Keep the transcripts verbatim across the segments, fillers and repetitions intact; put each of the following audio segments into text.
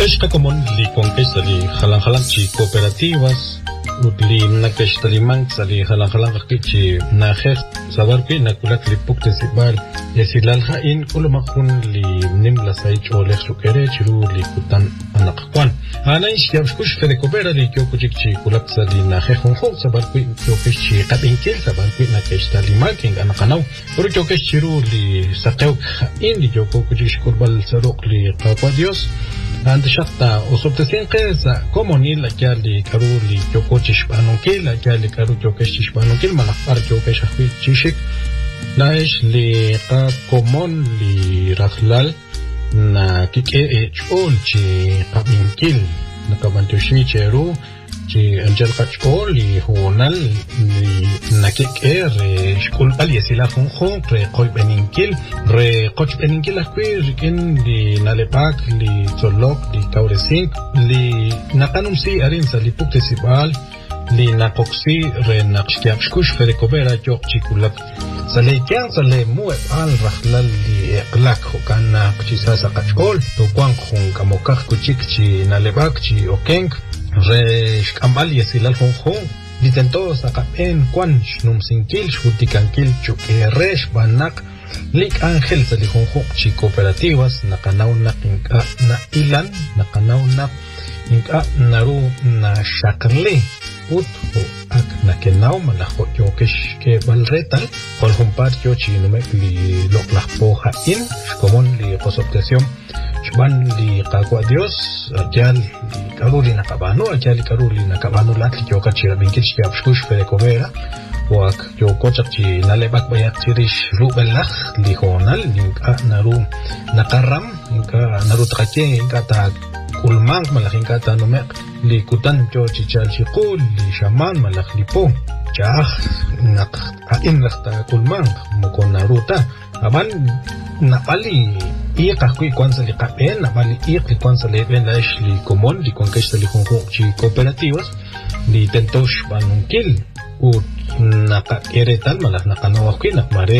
Keshka común li conquista li jalan jalan chi cooperativas li nakeshta li manxa li jalan jalan chi najer sabar pi nakulak li pukte sibal yesilal hain ulmakun li nimla sai chole sukere chiru li kutan anakwan ana ishkab kush fede coopera li kyokuchik chi kulak sa li najer khonkhon sabar pi kyokish chi qabinkel sabar pi nakeshta li manking anakanaw ur kyokish chiru li saqew hain li kyokuchik kurbal saruq li qaqwa dios ante shaqta usobtesin qesa como ni la kyali karuli kyokochish banonkel la kyali karu kyokesh banonkel malaqar kyokesh khwi chishik laish li qa common li rakhlal na kike chol chi qabinkil na kabantushi cheru chi anjal qachol li honal li nakike re shkul bal yesila khonkhon re qoy beninkil re qoch beninkil akwi rikin li nalepak li tsolok li kauresin li nakanum si arin sa li pukte sibal li nakoksi re naqshkiapshkush fere kobera yok chikulak sale kyan sale muep al rakhlal li eqlak hokana qchisasa qachol to kwan khun kamokak kuchik chi nalebak chi okeng re shkambal yesilal khonkhon litento saqapen kwan shnum sinkil shutikankil chukeresh banak lik angel sali khonkhon chi cooperativas naqanaw naqinka na ilan naqanaw na inka naru na shaqli ut ho ak nakenaw malajo yokesh ke balretal kol humpar yo chi numek li loklaq poja in shkomon li qosoptación shban li qaqwa dios ajal li karuli nakabano ajal li karuli nakabano lat yo kachira binkich ya pshkush fere kobera wak yo kochak chi nalebak bayak chirish rubelakh li honal linka naru nakaram inka naru tqake inka ta kulmang malaking kata numek li kutan jo chichal shikul li shaman malak lipo chah nak ain lakta kulmang mukon naruta aban napali iqa kui kwanza li qapen napali iq li kwanza li ben laish li komon li conquista li khonkhon chi cooperativas li tentosh banunkil ut naka eretal malak nakanawakwi nakmare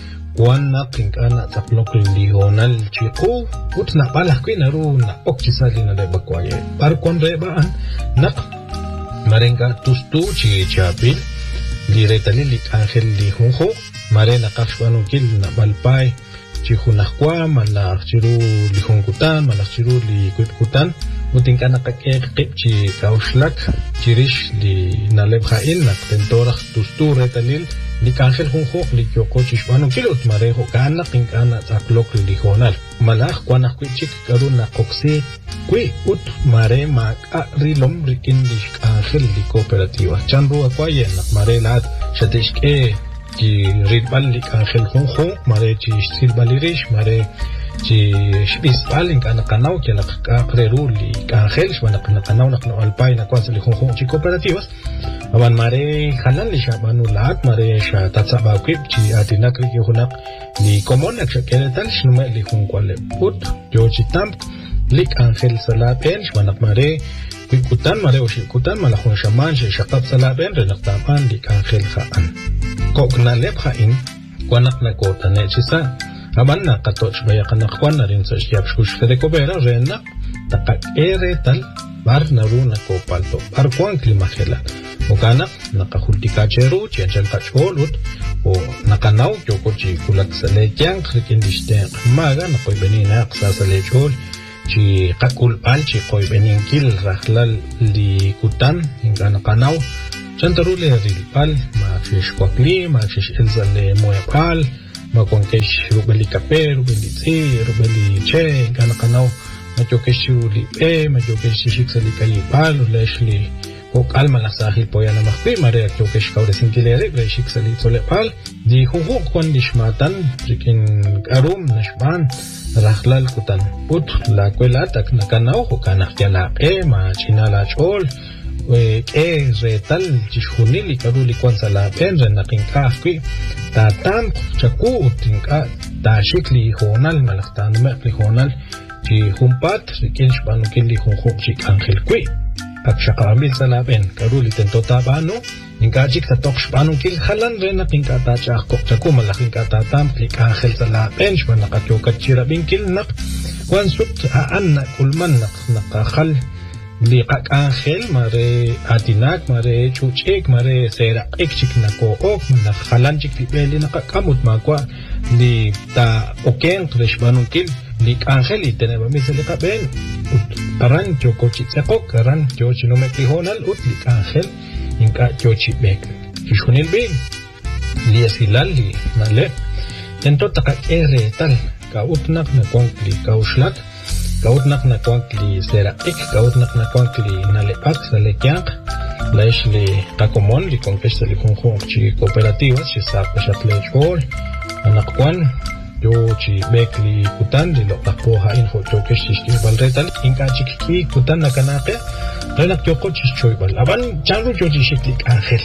wan na tingana taplok lional chico ut na pala kwi naru na okchisali na leba kwaye par kon rebaan nak marenga tustu chi chapil li retali li angel li hunho mare na kashwanu kil na balpai chi hunakwa mala chiru li hunkutan mala chiru li kutkutan utingana kakek chi kaushlak chirish li na lebhail na tentorach tustu retalil li kangel hunho li kyokochish banu kilot mareho kana kinkana taklok li honal malach kwana kwichik karuna koksi kwi ut mare mak rilom rikin li kangel li cooperativa chanru akwaye nak mare lat shatishke ki ritbal li kangel hunho mare chi silbalirish mare chi shbisbal inkana kanaw kela kakreru li kangel shwana kanaw nakno alpay na kwansa li hunho chi cooperativas aban mare halal li shabanu lat mare sha tatsaba kwip chi atinak ri hunak li komon ak shakeletal shnume li hun kwale put yo chi tamp lik angel salapen shwanak mare kutan mare oshi kutan mala hun shaman she shaqab salapen re naqtaman lik angel khaan kokna leb khain kwanak na kota ne chisa aban na qatoch baya qanak kwana rin sa shiap shkush fede kobera rena taqak eretal bar naruna kopalto bar kwan klimajela okana nakahultika cheru chiachal kacholut o nakanaw yokochi kulak sale kyang khikindiste maga nakoy benina qsasale chol chi qakul al chi koy benin kil rahlal li kutan ingana kanaw chantarule ril pal ma fish kwakli ma fish elzale moyapal ma konkesh rubeli kape rubeli tsi rubeli che ingana kanaw ma yokesh li e ma yokesh shiksali kayipal leshli o calma la sahil poya na makwi mare akyo kesh kawre sinkileri breshik sali tolepal di huhu kon dishmatan rikin arum nashban rakhlal kutan put la kwela tak nakanaw ho kanak yala e ma chinala chol e retal chishunili karuli kwanza la penre nakinka kwi tatam chaku tinka ta shikli honal malaktan mekli honal chi humpat rikin shbanu kili huhu chik angel kwi akshaqamil salaben karuli tento tabano ingajik ta toksh banun kil halan rena kinka ta chaq kok chaku malaking ka tatam klik angel salaben shwana katyo kachira binkil nak Juan Sut Anna Kulman Nakahal Liqak Angel Mare Atinak Mare Chuchik Mare Sera Ekchik Nako Ok Nakhalanchik Libeli Nakakamut Makwa Li Ta Oken Treshbanunkil Lik Angel y teneba Miselika Ben Aran Chocochitzakok Aran Chochinomeki Honal Ut Lik Angel Inka Chochibek Kishunil Ben Liesilali Nale Tento Takak Ere Tal Kautnak Nakonkli Kauslak Kautnak Nakonkli Sera Ek Kautnak Nakonkli Nalepak Salekiak Laishli Takomon Li Conquesta Li Conjunchi Cooperativas Chisap Shatle Chol Anakwan Yo chi Bekli Kutan Li Lokapoha Inho Chokeshishki Valretal Inka Chikki Kutan Nakanake Renak Chokochis Choibal Aban Chanru Joji Shiklik Angel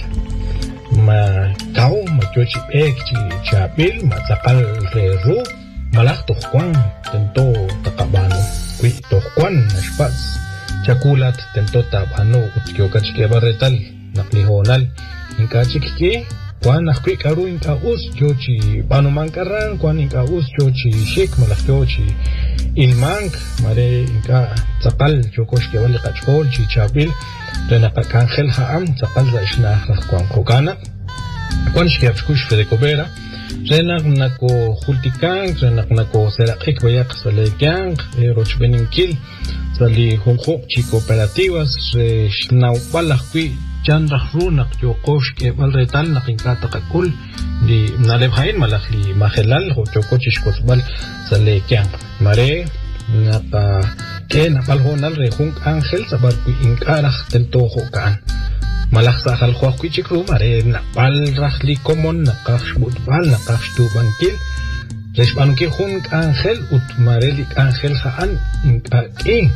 Ma Kau Ma Chochi Bek Chi Chabil Ma Zakal Reru Malak Tohkwan Tento Takabano Kui Tohkwan Nashpaz Chakulat Tento Tabano Utkyokachi Barretal Naklihonal Inka Chikki Kwan Nakwi Karu Inka Us Chochi Banu Mankaran Kwan Inka Us Chochi Shik Malak Chochi Ilmank Mare Inka Zakal Chokoshke Wali Kachkol Chi Chabil Renapak Angel Haam Zakal Zaishna Kwan Kokana Kwan Shkiapshkush Fedekobera Renak nako Hultikang, renak nako Serakik Bayak Salegang, Rochbeninkil, Sali Honghok Chi Cooperativas, Shnau Balakwi, Janrak Runak, Yokoshke, Valretal, Nakinkata Kakul, Di Nalebhain Malakli, Mahelal, Hochokochish Kosbal, Salegang, Mare, Napa, Ken, Apalhonal, Rehunk Angel, Sabarki Inkarach, Tento Hokan. Malaksa hal khwa kwichik ru mare na bal rakhli common na kashbut bal na kashtu bankil reshbanu ki khun angel ut mareli angel khaan inki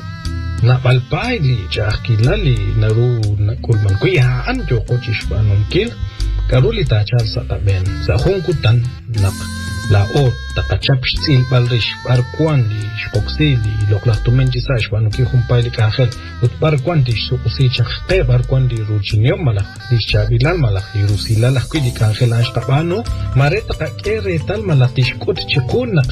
na bal pai li chakilali naru na kulman kuya an jo kochish banunkil karuli ta chal sa taben sa khun kutan nak la o takachap sil balrish barkwan li shkoksili loklahtumenji sa shbanu ki khun pai li angel ut barkwan di sukusi chakte barkwan di ruchiniom malak di chabilal malak di rusilal kwili angel ashtabano mareta ka kere tal malak di shkut chikunak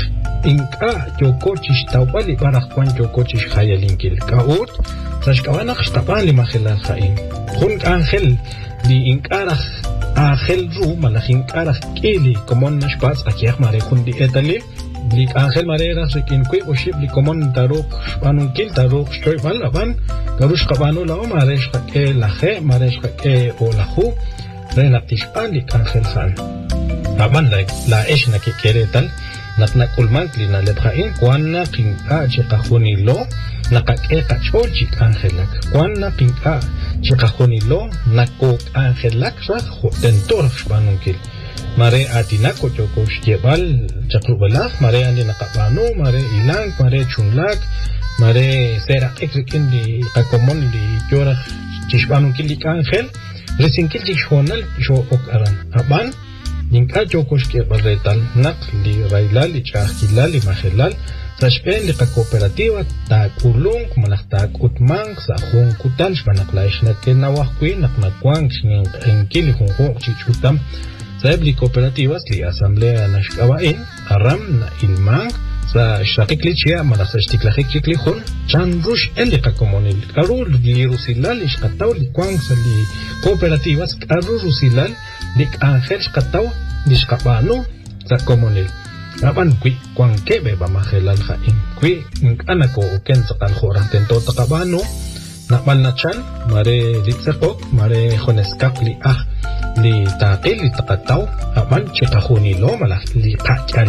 inka jokochish tawbali barakwan jokochish khayalinkil kaut sashkawanak shtabali makhilal khain khun angel di inkarah Angel ru malaking karak kili komon na spats akiak mare kundi etali lik angel marera sekin kui oship li komon tarok spanun kil tarok stoy balaban garush kabano lao maresh ke lahe maresh ke olahu relatish alik angel khan aban la la esh na ke keretal nakna kulman kli na lebhain kwanna kinka chekahuni lo nakake kachochi angelak kwanna kinka chekahuni lo nakok angelak sa tentor banunkil mare atinako chokosh jebal chakrubala mare andi nakabano mare ilang mare chunlak mare sera ekrikin di kakomon di jora chishbanunkil di angel resinkil di shonal sho okaran aban Ninka Jokosh ke barretal nak li railal li chahilal li mahelal sashpen li cooperativa ta kulung malak ta kutmang sa hong kutan shmanaklaish na ke nawakwi nak nakwang shning enkili hong chichutam sa li cooperativas li asamblea na shkawain aram na ilmang sa shakikli chia malak sa shtiklahik chikli hon chan rush el li kakomonil karul li rusilal li shkataw li kwang sa li cooperativas karul rusilal dik angel kataw diskapano sa komunil apan kui kwang kebe ba mahelal khain kui anako ken sa kan khora tento takabano nakmal na chan mare litsakok mare khoneskap li ah li takil li takataw apan chikahuni lo malak li